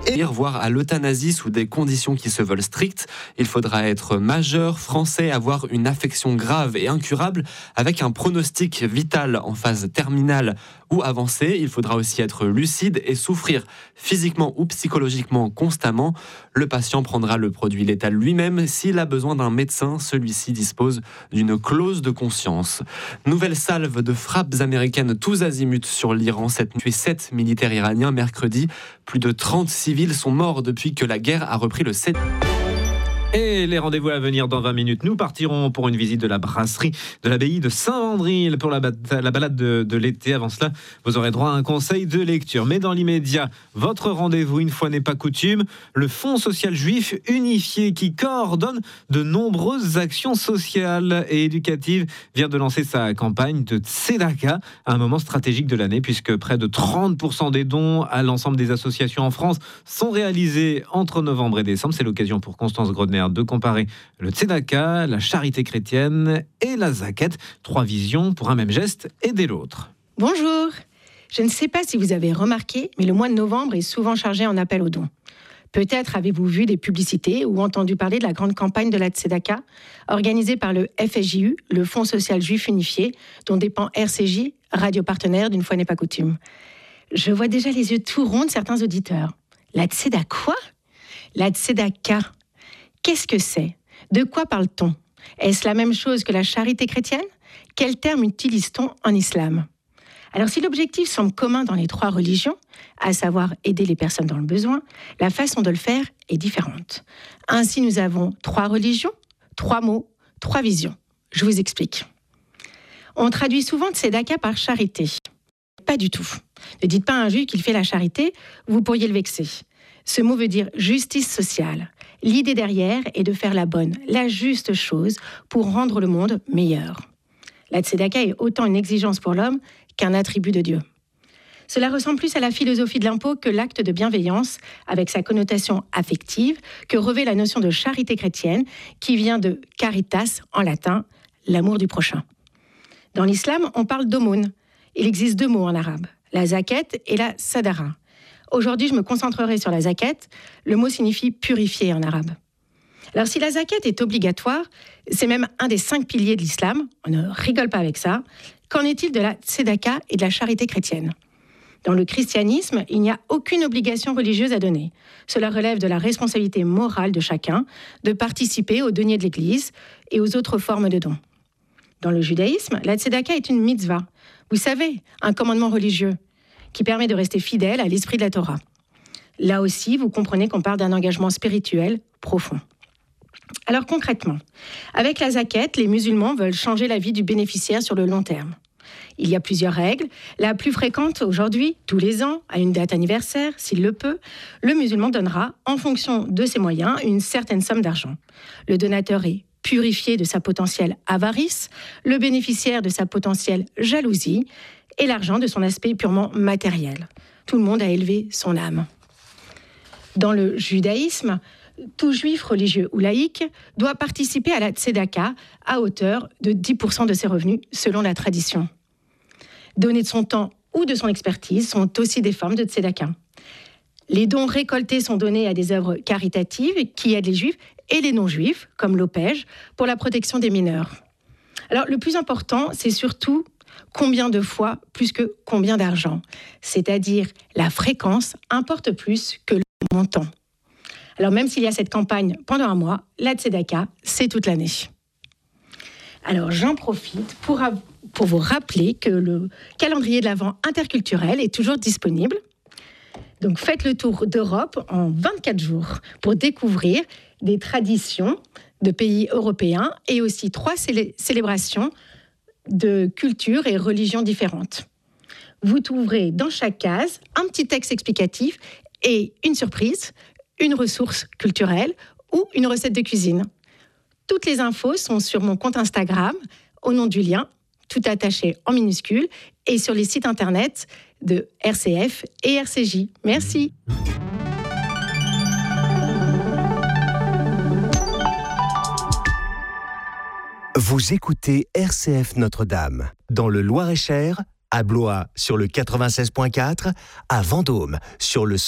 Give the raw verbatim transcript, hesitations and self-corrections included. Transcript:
et voire à l'euthanasie sous des conditions qui se veulent strictes. Il faudra être majeur, français, avoir une affection grave et incurable avec un pronostic vital en phase terminale ou avancée. Il faudra aussi être lucide et souffrir physiquement ou psychologiquement constamment. Le patient prendra le produit létal lui-même. S'il a besoin d'un médecin, celui-ci dispose d'une clause de conscience. Nouvelle salve de frappes américaines tous azimuts sur l'Iran. Cette nuit, sept militaires iraniens mercredi. Plus de trente civils sont morts depuis que la guerre a repris le sept. Et les rendez-vous à venir dans vingt minutes. Nous partirons pour une visite de la brasserie de l'abbaye de Saint-Vandril pour la, ba- la balade de, de l'été. Avant cela, vous aurez droit à un conseil de lecture. Mais dans l'immédiat, votre rendez-vous, une fois n'est pas coutume, le Fonds social juif unifié qui coordonne de nombreuses actions sociales et éducatives vient de lancer sa campagne de Tzedaka, un moment stratégique de l'année puisque près de trente pour cent des dons à l'ensemble des associations en France sont réalisés entre novembre et décembre. C'est l'occasion pour Constance Grodner de comparer le Tzedaka, la charité chrétienne et la zakat. Trois visions pour un même geste, aider l'autre. Bonjour. Je ne sais pas si vous avez remarqué, mais le mois de novembre est souvent chargé en appel aux dons. Peut-être avez-vous vu des publicités ou entendu parler de la grande campagne de la Tzedaka organisée par le F S J U, le Fonds social juif unifié, dont dépend R C J, radio partenaire d'une fois n'est pas coutume. Je vois déjà les yeux tout ronds de certains auditeurs. La Tzedaka quoi ? La Tzedaka. Qu'est-ce que c'est ? De quoi parle-t-on ? Est-ce la même chose que la charité chrétienne ? Quel terme utilise-t-on en islam ? Alors si l'objectif semble commun dans les trois religions, à savoir aider les personnes dans le besoin, la façon de le faire est différente. Ainsi nous avons trois religions, trois mots, trois visions. Je vous explique. On traduit souvent tzedaka par charité. Pas du tout. Ne dites pas à un juif qu'il fait la charité, vous pourriez le vexer. Ce mot veut dire justice sociale. L'idée derrière est de faire la bonne, la juste chose pour rendre le monde meilleur. La tzedaka est autant une exigence pour l'homme qu'un attribut de Dieu. Cela ressemble plus à la philosophie de l'impôt que l'acte de bienveillance, avec sa connotation affective, que revêt la notion de charité chrétienne, qui vient de caritas en latin, l'amour du prochain. Dans l'islam, on parle d'aumône. Il existe deux mots en arabe, la zakat et la sadara. Aujourd'hui, je me concentrerai sur la zakat. Le mot signifie purifier en arabe. Alors, si la zakat est obligatoire, c'est même un des cinq piliers de l'islam. On ne rigole pas avec ça. Qu'en est-il de la tzedaka et de la charité chrétienne ? Dans le christianisme, il n'y a aucune obligation religieuse à donner. Cela relève de la responsabilité morale de chacun de participer aux deniers de l'Église et aux autres formes de dons. Dans le judaïsme, la tzedaka est une mitzvah. Vous savez, un commandement religieux qui permet de rester fidèle à l'esprit de la Torah. Là aussi, vous comprenez qu'on parle d'un engagement spirituel profond. Alors concrètement, avec la zakat, les musulmans veulent changer la vie du bénéficiaire sur le long terme. Il y a plusieurs règles. La plus fréquente aujourd'hui, tous les ans, à une date anniversaire, s'il le peut, le musulman donnera, en fonction de ses moyens, une certaine somme d'argent. Le donateur est purifié de sa potentielle avarice, le bénéficiaire de sa potentielle jalousie, et l'argent de son aspect purement matériel. Tout le monde a élevé son âme. Dans le judaïsme, tout juif religieux ou laïque doit participer à la tzedaka à hauteur de dix pour cent de ses revenus, selon la tradition. Donner de son temps ou de son expertise sont aussi des formes de tzedaka. Les dons récoltés sont donnés à des œuvres caritatives qui aident les juifs et les non-juifs, comme l'O P E J, pour la protection des mineurs. Alors, le plus important, c'est surtout combien de fois plus que combien d'argent. C'est-à-dire, la fréquence importe plus que le montant. Alors, même s'il y a cette campagne pendant un mois, la tzedaka, c'est toute l'année. Alors, j'en profite pour, pour vous rappeler que le calendrier de l'Avent interculturel est toujours disponible. Donc, faites le tour d'Europe en vingt-quatre jours pour découvrir des traditions de pays européens et aussi trois célé- célébrations de cultures et religions différentes. Vous trouverez dans chaque case un petit texte explicatif et une surprise, une ressource culturelle ou une recette de cuisine. Toutes les infos sont sur mon compte Instagram, au nom du lien, tout attaché en minuscules, et sur les sites internet de R C F et R C J. Merci. Vous écoutez R C F Notre-Dame, dans le Loir-et-Cher, à Blois sur le quatre-vingt-seize point quatre, à Vendôme sur le